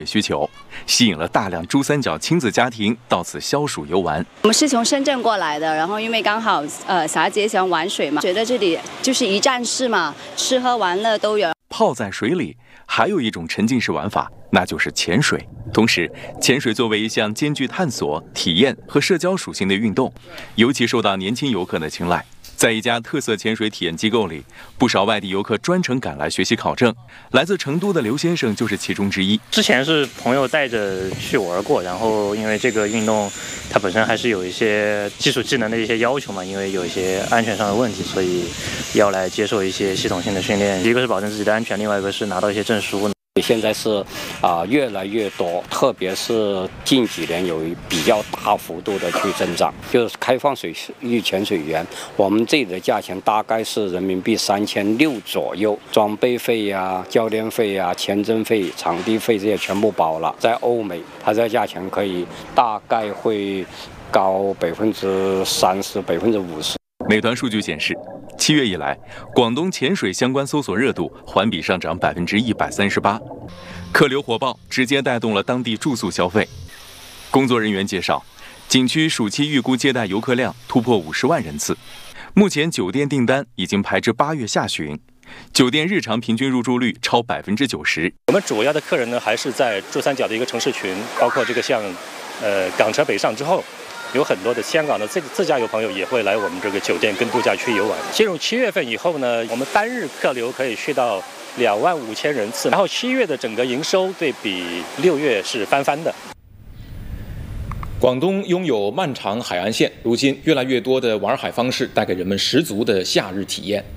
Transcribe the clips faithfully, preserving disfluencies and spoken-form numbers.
需求，吸引了大量珠三角亲子家庭到此消暑游玩。 我们是从深圳过来的，然后因为刚好呃小孩子也喜欢玩水嘛，觉得这里就是一站式嘛，吃喝玩乐都有。 泡在水里，还有一种沉浸式玩法，那就是潜水。同时，潜水作为一项兼具探索、体验和社交属性的运动，尤其受到年轻游客的青睐。在一家特色潜水体验机构里，不少外地游客专程赶来学习考证。来自成都的刘先生就是其中之一。 之前是朋友带着去玩过，然后因为这个运动它本身还是有一些基础技能的一些要求嘛，因为有一些安全上的问题，所以要来接受一些系统性的训练。一个是保证自己的安全，另外一个是拿到一些证书。 现在是啊、呃、越来越多，特别是近几年有比较大幅度的去增长。就是开放水域潜水员，我们这里的价钱大概是人民币三千六左右，装备费呀、教练费呀、签证费、场地费这些全部包了。在欧美，它这价钱可以大概会高百分之三十、百分之五十。 美团数据显示，七月以来，广东潜水相关搜索热度环比上涨百分之一百三十八，客流火爆，直接带动了当地住宿消费。工作人员介绍，景区暑期预估接待游客量突破五十万人次，目前酒店订单已经排至八月下旬，酒店日常平均入住率超百分之九十。 我们主要的客人呢，还是在珠三角的一个城市群，包括这个像呃港车北上之后。有很多的香港的自自驾游朋友也会来我们这个酒店跟度假区游玩。进入七月份以后呢，我们单日客流可以去到两万五千人次，然后七月的整个营收对比六月是翻番的。 广东拥有漫长海岸线，如今越来越多的玩海方式带给人们十足的夏日体验。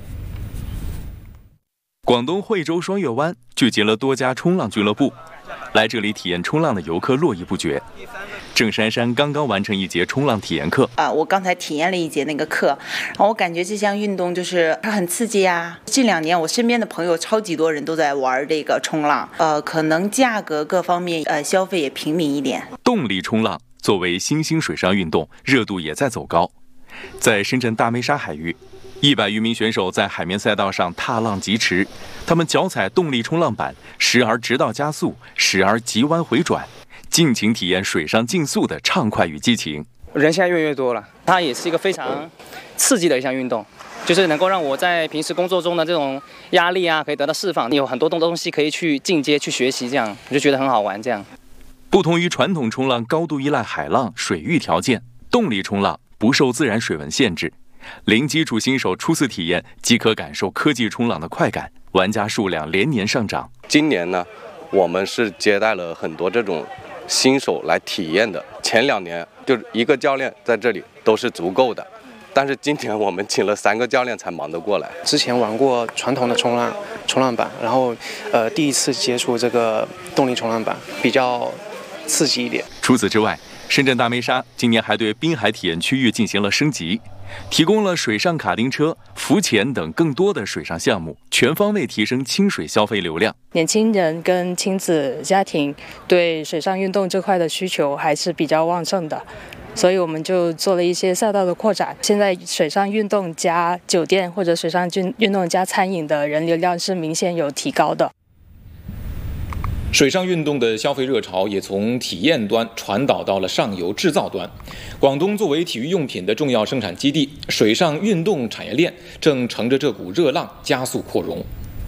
广东惠州双月湾聚集了多家冲浪俱乐部，来这里体验冲浪的游客络绎不绝。郑珊珊刚刚完成一节冲浪体验课啊，我刚才体验了一节那个课，然后我感觉这项运动就是很刺激呀。近两年我身边的朋友超级多人都在玩这个冲浪，呃，可能价格各方面呃消费也平民一点。 动力冲浪作为新兴水上运动，热度也在走高。在深圳大梅沙海域，一百余名选手在海面赛道上踏浪疾驰，他们脚踩动力冲浪板，时而直道加速，时而急弯回转。尽情体验水上竞速的畅快与激情。 人现在越来越多了，它也是一个非常刺激的一项运动，就是能够让我在平时工作中的这种压力啊，可以得到释放。有很多东西可以去进阶去学习，这样我就觉得很好玩。这样， 不同于传统冲浪高度依赖海浪、水域条件，动力冲浪不受自然水文限制，零基础新手初次体验即可感受科技冲浪的快感，玩家数量连年上涨。 今年呢，我们是接待了很多这种新手来体验的，前两年就是一个教练在这里都是足够的，但是今年我们请了三个教练才忙得过来。 之前玩过传统的冲浪冲浪板，然后呃第一次接触这个动力冲浪板，比较刺激一点。 除此之外，深圳大梅沙今年还对滨海体验区域进行了升级，提供了水上卡丁车、浮潜等更多的水上项目，全方位提升清水消费流量。 年轻人跟亲子家庭对水上运动这块的需求还是比较旺盛的，所以我们就做了一些赛道的扩展。现在水上运动加酒店或者水上运动加餐饮的人流量是明显有提高的。 水上运动的消费热潮也从体验端传导到了上游制造端。广东作为体育用品的重要生产基地，水上运动产业链正乘着这股热浪加速扩容。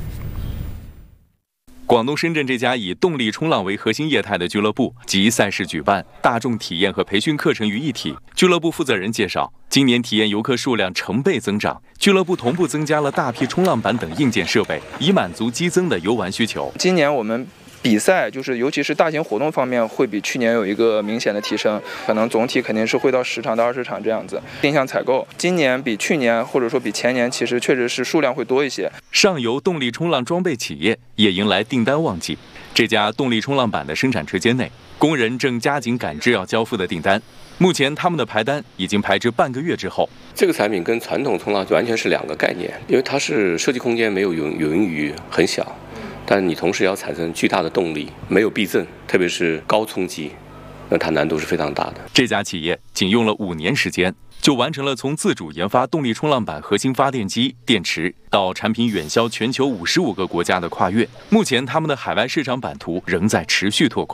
广东深圳这家以动力冲浪为核心业态的俱乐部，集赛事举办、大众体验和培训课程于一体。俱乐部负责人介绍，今年体验游客数量成倍增长，俱乐部同步增加了大批冲浪板等硬件设备，以满足激增的游玩需求。 今年我们比赛就是尤其是大型活动方面会比去年有一个明显的提升，可能总体肯定是会到十场到二十场这样子。定向采购今年比去年或者说比前年其实确实是数量会多一些。 上游动力冲浪装备企业也迎来订单旺季，这家动力冲浪板的生产车间内，工人正加紧赶制要交付的订单。目前他们的排单已经排至半个月之后。 这个产品跟传统冲浪完全是两个概念，因为它是设计空间没有游游泳域很小，但你同时要产生巨大的动力，没有避震，特别是高冲击，那它难度是非常大的。 这家企业仅用了五年时间，就完成了从自主研发动力冲浪板核心发电机、电池到产品远销全球五十五个国家的跨越。目前他们的海外市场版图仍在持续拓宽。